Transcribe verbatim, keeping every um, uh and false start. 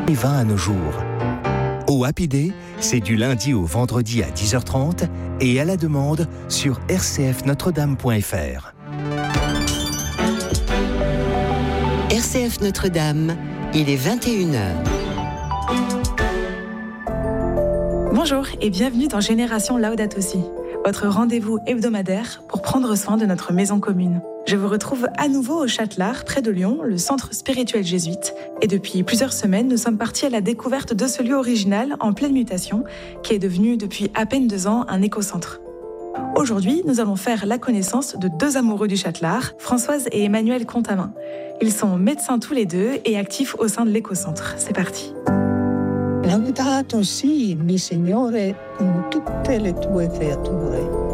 et va à nos jours. Au Happy Day, c'est du lundi au vendredi à dix heures trente et à la demande sur r c f notre dame point f r. R C F Notre-Dame, il est vingt et une heures. Bonjour et bienvenue dans Génération Laudato Si, votre rendez-vous hebdomadaire pour prendre soin de notre maison commune. Je vous retrouve à nouveau au Châtelard, près de Lyon, le centre spirituel jésuite. Et depuis plusieurs semaines, nous sommes partis à la découverte de ce lieu original en pleine mutation, qui est devenu depuis à peine deux ans un écocentre. Aujourd'hui, nous allons faire la connaissance de deux amoureux du Châtelard, Françoise et Emmanuel Contamin. Ils sont médecins tous les deux et actifs au sein de l'écocentre. C'est parti. Laudato si, mi Signore, con tutte le tue creature.